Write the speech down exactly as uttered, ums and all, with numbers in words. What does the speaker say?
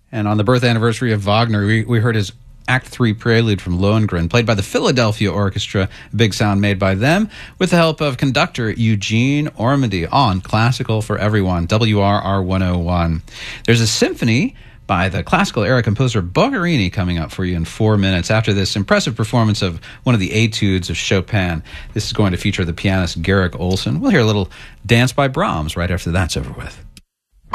And on the birth anniversary of Wagner, we, we heard his Act three Prelude from Lohengrin, played by the Philadelphia Orchestra, big sound made by them, with the help of conductor Eugene Ormandy on Classical for Everyone, W R R one oh one. There's a symphony by the classical-era composer Boccherini coming up for you in four minutes after this impressive performance of one of the etudes of Chopin. This is going to feature the pianist Garrick Olson. We'll hear a little dance by Brahms right after that's over with.